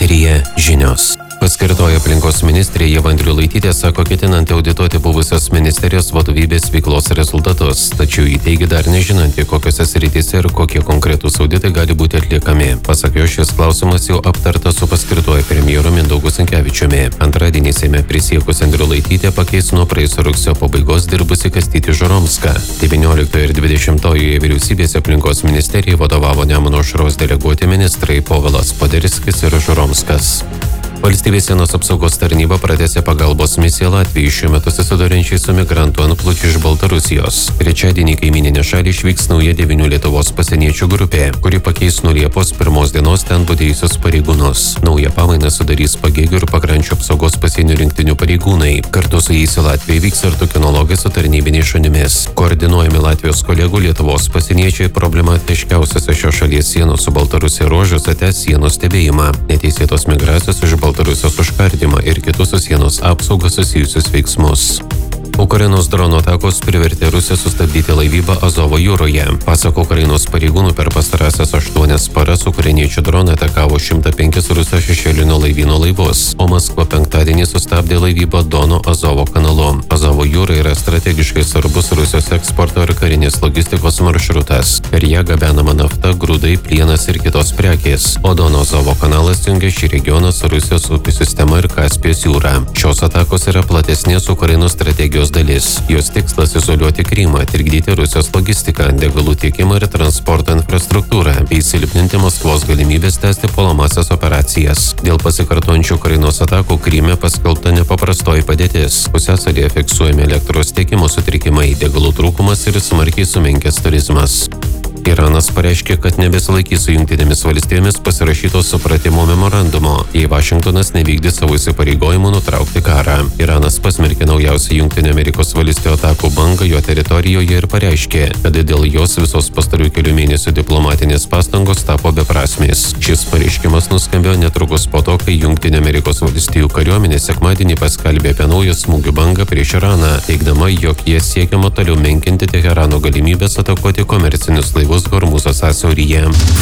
Eteryje žinios. Paskirtoji aplinkos ministrė Ieva Andriulaitytė sako, ketinanti audituoti buvusios ministerijos vadovybės veiklos rezultatus, tačiau ji teigia dar nežinanti, kokiose srityse ir kokie konkretūs auditai gali būti atliekami. Pasak jo, šis klausimas jau aptartas su paskirtoju premjeru Mindaugu Sinkevičiumi. Antradienį Seime prisiekus Andriulaitytė pakeis nuo praėjusio rugsėjo pabaigos dirbusi Kastytį Žuromską. 19 ir 20 vyriausybės aplinkos ministerijai vadovavo Nemuno aušros deleguoti ministrai Povilas Poderskis ir Žuromskas. Valstybės sienos apsaugos tarnyba pratęsė pagalbos misiją Latvijai šiuo metu susidurinčiai su migrantų antplūdžiu iš Baltarusijos. Trečiadienį kaimyninę šalį išvyks nauja 9 Lietuvos pasieniečių grupė, kuri pakeis nuo Liepos 1 dienos ten budėjusius pareigūnus. Naują pamainą sudarys Pagėgių ir Pakrančių apsaugos pasienio rinktinių pareigūnai. Kartu su jais į Latviją vyks ir kinologai su tarnybiniais šunimis. Koordinuojami Latvijos kolegų Lietuvos pasieniečiai problematiškiausiose šios šalies sienos su Baltarusija ruožuose tęs sienos stebėjimą, neteisėtos migracijos iš Baltarusijos užkardymą ir kitus su sienos apsauga susijusius veiksmus. Ukrainos dronų atakos privertė Rusiją sustabdyti laivybą Azovo jūroje. Pasak Ukrainos pareigūnų, per pastarąsias 8 paras ukrainiečių dronai atakavo 105 Rusijos šešėlinio laivyno laivus, o Maskva penktadienį sustabdė laivybą Dono Azovo kanalu. Azovo jūra yra strategiškai svarbus Rusijos eksporto ir karinės logistikos maršrutas. Per ją gabenama nafta, grūdai, plienas ir kitos prekės, o Dono Azovo kanalas jungia šį regioną su Rusijos upių sistema ir Kaspijos jūra. Šios atakos yra platesnės Ukrainos strategijos dalis. Jos tikslas izoliuoti Krymą, trikdyti Rusijos logistiką, degalų tiekimą ir transporto infrastruktūrą, bei silpninti Maskvos galimybės tęsti puolamąsias operacijas. Dėl pasikartojančių Ukrainos atakų Kryme paskelbta nepaprastoji padėtis. Pusiasalyje fiksuojami elektros tiekimo sutrikimai, degalų trūkumas ir smarkiai sumenkęs turizmas. Iranas pareiškė, kad nebesilaikys su Jungtinėmis valstijomis pasirašyto supratimo memorandumo, jei Vašingtonas nevykdys savo įsipareigojimų nutraukti karą. Iranas pasmerkė naujausią Jungtinių Amerikos valstijų atakų bangą jo teritorijoje ir pareiškė, kad dėl jos visos pastarųjų kelių mėnesių diplomatinės pastangos tapo beprasmės. Šis pareiškimas nuskambėjo netrukus po to, kai Jungtinių Amerikos valstijų kariuomenė sekmadienį paskelbė apie naują smūgių bangą prieš Iraną, teigdama, jog jie siekiama toliau menkinti Teherano galimybės atakuoti komercinius laivus Hormūzo sąsiauryje.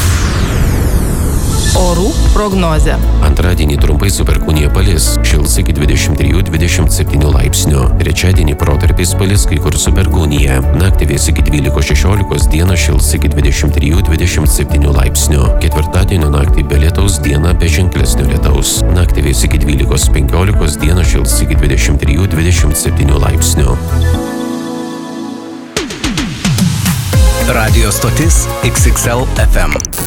Orų prognozė. Antradienį trumpai su perkūnija palis, šils iki 23–27 laipsnių. Trečiadienį protarpiais palis, kai kur su perkūnija. Naktį vės iki 12–16, dieną šils iki 23–27 laipsnių. Ketvirtadienio naktį be lietaus, dieną be ženklesnio lietaus. Naktį vės iki 12–15, dieną šils iki 23–27 laipsnių. Radio stotis XXL FM.